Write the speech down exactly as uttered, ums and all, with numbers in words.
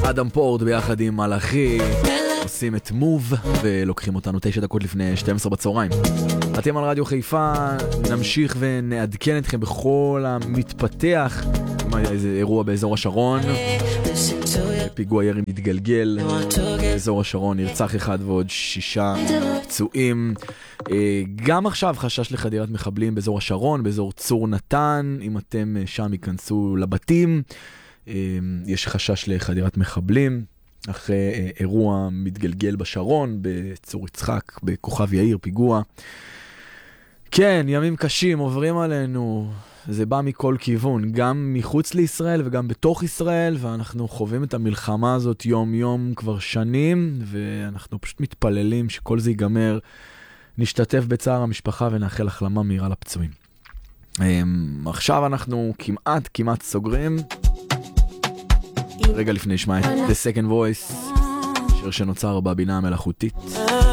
אדם פורט ביחד עם מלאכי עושים את מוב ולוקחים אותנו תשע דקות לפני שתים עשרה בצהריים. אתם על רדיו חיפה, נמשיך ונעדכן אתכם בכל המתפתח. איזה אירוע באזור השרון, פיגוע ירי מתגלגל באזור השרון, נרצח אחד ועוד שישה פצועים. גם עכשיו חשש לחדירת מחבלים באזור השרון, באזור צור נתן. אם אתם שם ייכנסו לבתים, יש חשש לחדירת מחבלים אחרי אירוע מתגלגל בשרון, בצור יצחק, בכוכב יאיר, פיגוע. כן, ימים קשים עוברים עלינו, זה בא מכל כיוון, גם מחוץ לישראל וגם בתוך ישראל, ואנחנו חווים את המלחמה הזאת יום יום כבר שנים, ואנחנו פשוט מתפללים שכל זה ייגמר, נשתתף בצער המשפחה ונאחל החלמה מהירה לפצועים. עכשיו אנחנו כמעט כמעט סוגרים. רגע לפני שמע את The Second Voice, שיר שנוצר בבינה המלאכותית.